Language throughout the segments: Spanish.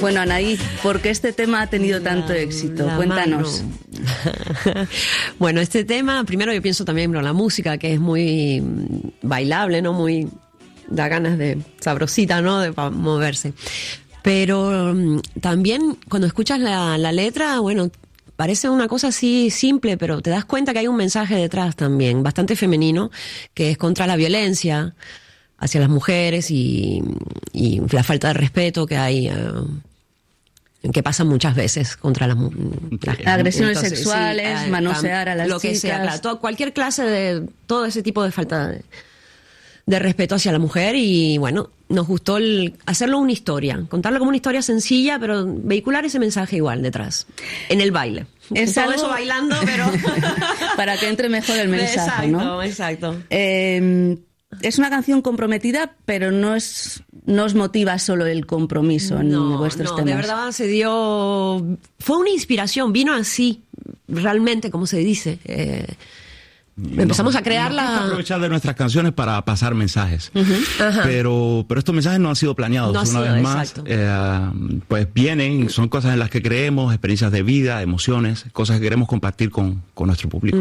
Bueno, Anaí, ¿por qué este tema ha tenido tanto éxito? Cuéntanos. Bueno, este tema, primero yo pienso también en la música, que es muy bailable, ¿no? Muy da ganas de sabrosita, ¿no? De moverse. Pero también cuando escuchas la letra, bueno, parece una cosa así simple, pero te das cuenta que hay un mensaje detrás también, bastante femenino, que es contra la violencia hacia las mujeres y la falta de respeto que hay, que pasa muchas veces contra las agresiones sexuales, manosear a las lo chicas. Que sea, claro, cualquier clase de todo ese tipo de falta de respeto hacia la mujer. Y bueno, nos gustó hacerlo una historia, contarlo como una historia sencilla, pero vehicular ese mensaje igual detrás, en el baile. Es todo algo... eso bailando, pero para que entre mejor el mensaje, ¿no? Exacto. Es una canción comprometida, pero no os motiva solo el compromiso en vuestros temas. De verdad fue una inspiración, vino así, realmente, como se dice. Empezamos a crearla. Nos aprovechar de nuestras canciones para pasar mensajes. Pero estos mensajes no han sido planeados. Una vez más, pues vienen, son cosas en las que creemos, experiencias de vida, emociones, cosas que queremos compartir con nuestro público.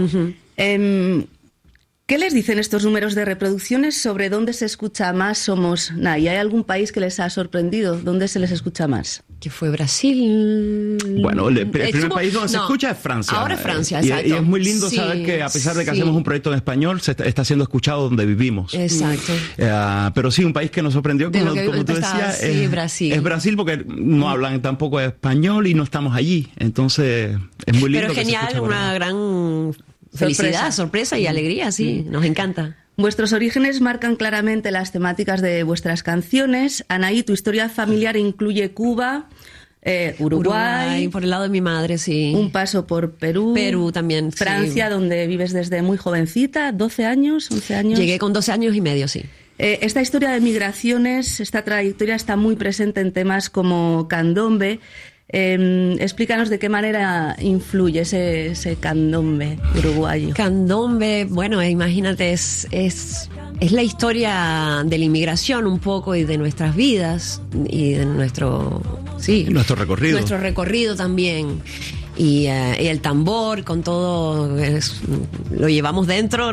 ¿Qué les dicen estos números de reproducciones sobre dónde se escucha más Somos Nai? ¿Hay algún país que les ha sorprendido? ¿Dónde se les escucha más? Que fue Brasil. Bueno, el primer país donde se escucha es Francia. Ahora es Francia, exacto. Y es muy lindo saber que a pesar de que hacemos un proyecto en español, se está siendo escuchado donde vivimos. Exacto. Pero sí, un país que nos sorprendió, como tú decías, Brasil. Es Brasil, porque no hablan tampoco español y no estamos allí. Entonces, es muy lindo. Pero genial, una gran felicidad, sorpresa y alegría, sí, nos encanta. Vuestros orígenes marcan claramente las temáticas de vuestras canciones. Anaí, tu historia familiar incluye Cuba, Uruguay, por el lado de mi madre, sí. Un paso por Perú. Perú también, Francia, sí. Donde vives desde muy jovencita, 12 años, 11 años. Llegué con 12 años y medio, sí. Esta historia de migraciones, esta trayectoria está muy presente en temas como Candombe. Explícanos de qué manera influye ese candombe uruguayo. Candombe, bueno, imagínate, es la historia de la inmigración un poco y de nuestras vidas y de nuestro recorrido. Nuestro recorrido también. Y el tambor con todo lo llevamos dentro,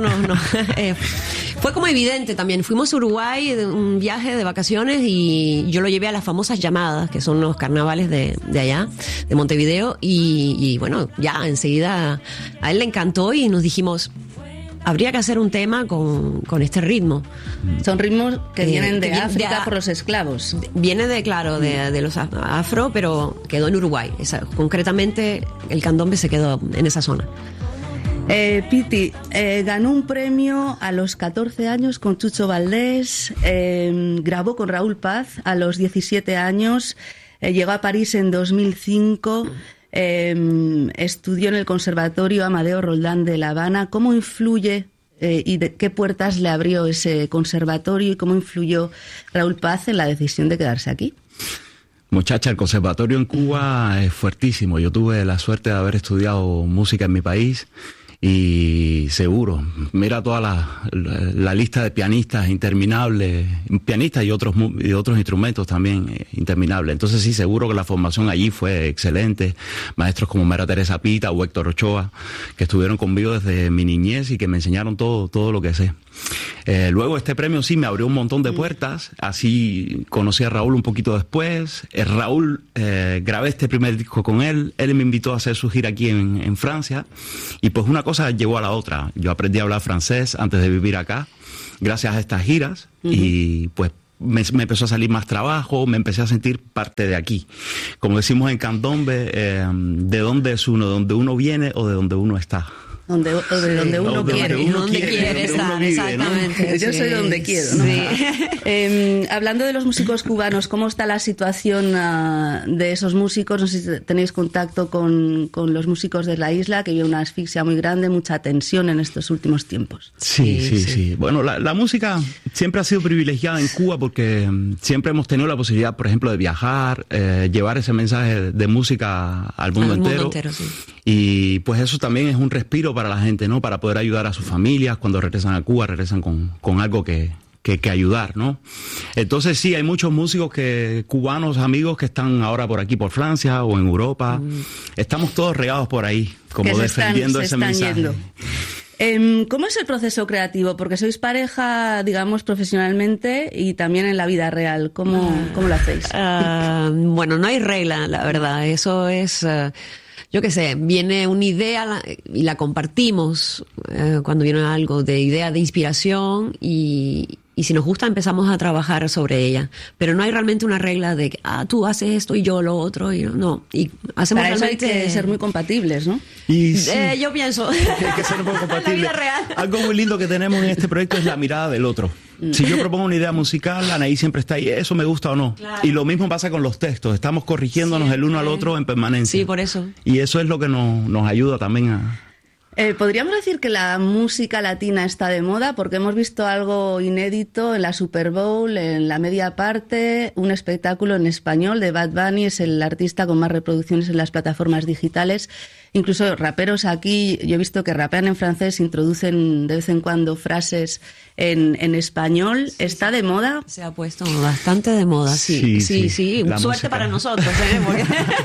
fue como evidente también. Fuimos a Uruguay de un viaje de vacaciones y yo lo llevé a las famosas llamadas, que son los carnavales de allá, de Montevideo, y bueno, ya enseguida a él le encantó y nos dijimos, habría que hacer un tema con este ritmo. Son ritmos que vienen de África por los esclavos. Viene de los afro, pero quedó en Uruguay. Concretamente, el candombe se quedó en esa zona. Piti, ganó un premio a los 14 años con Chucho Valdés, grabó con Raúl Paz a los 17 años, llegó a París en 2005... estudió en el Conservatorio Amadeo Roldán de La Habana. ¿Cómo influye y de qué puertas le abrió ese conservatorio y cómo influyó Raúl Paz en la decisión de quedarse aquí? Muchacha, el conservatorio en Cuba es fuertísimo. Yo tuve la suerte de haber estudiado música en mi país y seguro, mira toda la lista de pianistas interminable, pianistas y otros instrumentos también interminables. Entonces sí, seguro que la formación allí fue excelente. Maestros como María Teresa Pita o Héctor Ochoa, que estuvieron conmigo desde mi niñez y que me enseñaron todo lo que sé. Luego este premio sí me abrió un montón de puertas. Así conocí a Raúl un poquito después. Raúl, grabé este primer disco con él. Él me invitó a hacer su gira aquí en Francia. Y pues una cosa llevó a la otra. Yo aprendí a hablar francés antes de vivir acá, gracias a estas giras. Y pues me empezó a salir más trabajo, me empecé a sentir parte de aquí. Como decimos en candombe, ¿de dónde es uno? ¿De dónde uno viene o de dónde uno está? De donde uno quiere. Donde quiere estar, exactamente. ¿No? Yo soy donde quiero, ¿no? Sí. Hablando de los músicos cubanos, ¿cómo está la situación de esos músicos? No sé si tenéis contacto con los músicos de la isla, que hay una asfixia muy grande, mucha tensión en estos últimos tiempos. Sí. Bueno, la música siempre ha sido privilegiada en Cuba porque siempre hemos tenido la posibilidad, por ejemplo, de viajar, llevar ese mensaje de música al mundo entero. Sí. Y pues eso también es un respiro para la gente, ¿no? Para poder ayudar a sus familias cuando regresan a Cuba, regresan con algo que que ayudar, ¿no? Entonces sí, hay muchos músicos cubanos, amigos que están ahora por aquí, por Francia o en Europa. Estamos todos regados por ahí, como defendiendo ese mensaje. ¿Cómo es el proceso creativo? Porque sois pareja, digamos, profesionalmente y también en la vida real. ¿Cómo lo hacéis? Bueno, no hay regla, la verdad. Eso es... yo qué sé, viene una idea y la compartimos cuando viene algo de idea de inspiración y si nos gusta empezamos a trabajar sobre ella. Pero no hay realmente una regla de que tú haces esto y yo lo otro. Y no. Y hacemos para realmente... eso hay que ser muy compatibles, ¿no? Y sí, yo pienso. hay que ser muy compatibles. En la vida real. Algo muy lindo que tenemos en este proyecto es la mirada del otro. Si yo propongo una idea musical, Anaí siempre está ahí, ¿eso me gusta o no? Claro. Y lo mismo pasa con los textos, estamos corrigiéndonos el uno al otro en permanencia. Sí, por eso. Y eso es lo que nos ayuda también a... ¿Podríamos decir que la música latina está de moda? Porque hemos visto algo inédito en la Super Bowl, en la media parte, un espectáculo en español de Bad Bunny, es el artista con más reproducciones en las plataformas digitales. Incluso raperos aquí, yo he visto que rapean en francés, introducen de vez en cuando frases en español. ¿Está de moda? Se ha puesto bastante de moda, sí. Sí. Suerte música. para nosotros, Porque...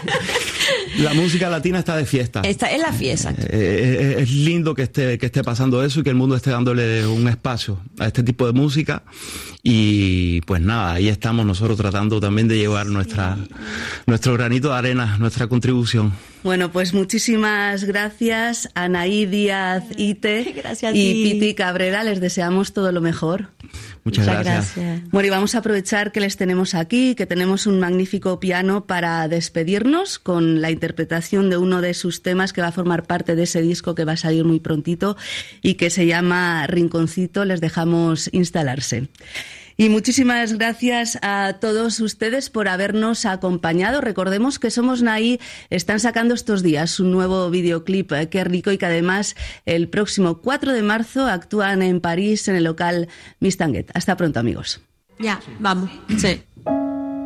La música latina está de fiesta. Esta es la fiesta. Es lindo que esté pasando eso y que el mundo esté dándole un espacio a este tipo de música. Y pues nada, ahí estamos nosotros tratando también de llevar nuestro granito de arena, nuestra contribución. Bueno, pues muchísimas gracias, Anaí Díaz Ite y Piti Cabrera. Les deseamos todo lo mejor. Muchas gracias. Bueno, y vamos a aprovechar que les tenemos aquí, que tenemos un magnífico piano para despedirnos con la interpretación de uno de sus temas que va a formar parte de ese disco que va a salir muy prontito y que se llama Rinconcito. Les dejamos instalarse. Y muchísimas gracias a todos ustedes por habernos acompañado. Recordemos que Somos Naí están sacando estos días un nuevo videoclip, Qué rico, y que además el próximo 4 de marzo actúan en París en el local Miss Tanguet. Hasta pronto, amigos. Ya, vamos. Sí.